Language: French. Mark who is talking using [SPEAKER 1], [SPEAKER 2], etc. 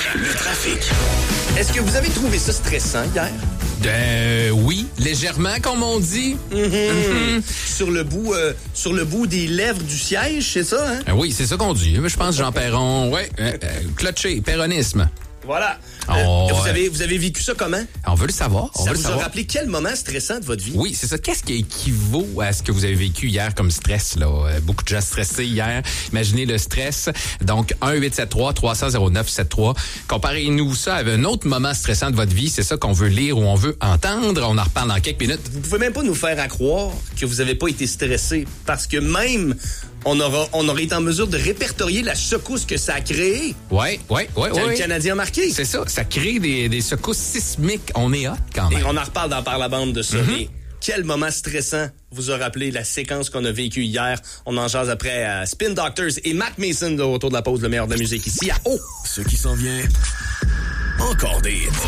[SPEAKER 1] le trafic.
[SPEAKER 2] Est-ce que vous avez trouvé ça stressant hier?
[SPEAKER 3] Oui, légèrement, comme on dit.
[SPEAKER 2] Sur le bout des lèvres du siège, c'est ça, hein?
[SPEAKER 3] Oui, c'est ça qu'on dit. Je pense Jean Perron, clocher, perronisme.
[SPEAKER 2] Voilà.
[SPEAKER 3] Oh,
[SPEAKER 2] vous avez vécu ça comment?
[SPEAKER 3] On veut le savoir.
[SPEAKER 2] Ça vous a rappelé quel moment stressant de votre vie?
[SPEAKER 3] Oui, c'est ça. Qu'est-ce qui équivaut à ce que vous avez vécu hier comme stress, là? Beaucoup de gens stressés hier. Imaginez le stress. Donc, 1-873-300-0973. Comparez-nous ça avec un autre moment stressant de votre vie. C'est ça qu'on veut lire ou on veut entendre. On en reparle dans quelques minutes.
[SPEAKER 2] Vous pouvez même pas nous faire croire que vous avez pas été stressé. Parce que même, on aurait été en mesure de répertorier la secousse que ça a créée.
[SPEAKER 3] Oui.
[SPEAKER 2] Le Canadien a marqué.
[SPEAKER 3] C'est ça. Ça crée des secousses sismiques. On est hot quand même.
[SPEAKER 2] Et on en reparle dans Par la bande de ça. Mais quel moment stressant vous a rappelé la séquence qu'on a vécue hier? On en jase après à Spin Doctors et Mac Mason autour de la pause, le meilleur de la musique ici à O.
[SPEAKER 1] Ce qui s'en vient, encore des hits.